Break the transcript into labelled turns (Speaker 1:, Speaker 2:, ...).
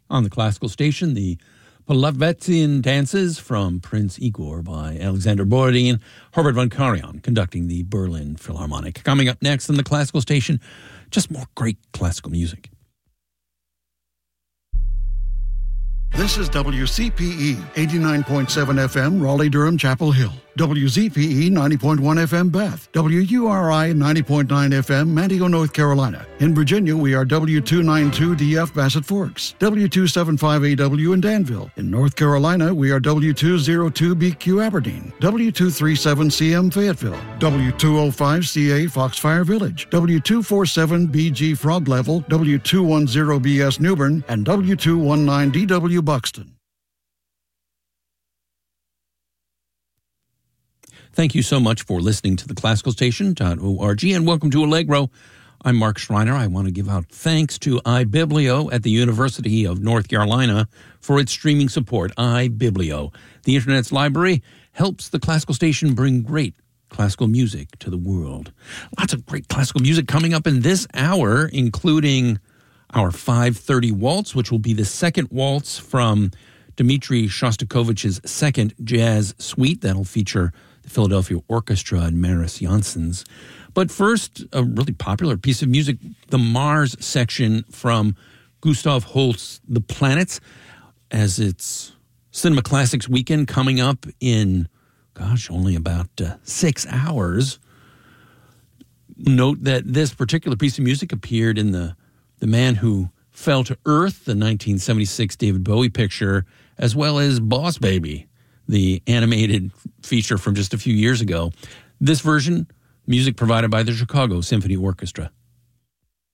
Speaker 1: On the classical station, the Polovetzian dances from Prince Igor by Alexander Borodin, Herbert von Karajan conducting the Berlin Philharmonic. Coming up next on the classical station, just more great classical music.
Speaker 2: This is WCPE 89.7 FM, Raleigh-Durham, Chapel Hill. WZPE 90.1 FM, Beth. WURI 90.9 FM, Manteo, North Carolina. In Virginia, we are W292DF, Bassett Forks. W275AW in Danville. In North Carolina, we are W202BQ, Aberdeen. W237CM, Fayetteville. W205CA, Foxfire Village. W247BG, Frog Level. W210BS, Newbern. And W219DW, Buxton.
Speaker 1: Thank you so much for listening to the classicalstation.org and welcome to Allegro. I'm Mark Schreiner. I want to give out thanks to iBiblio at the University of North Carolina for its streaming support. iBiblio, the Internet's library, helps the classical station bring great classical music to the world. Lots of great classical music coming up in this hour, including our 5:30 waltz, which will be the second waltz from Dmitri Shostakovich's second jazz suite. That'll feature the Philadelphia Orchestra and Maris Janssens. But first, a really popular piece of music, the Mars section from Gustav Holst's The Planets, as it's Cinema Classics weekend coming up in, only about 6 hours. Note that this particular piece of music appeared in The Man Who Fell to Earth, the 1976 David Bowie picture, as well as Boss Baby, the animated feature from just a few years ago. This version, music provided by the Chicago Symphony Orchestra.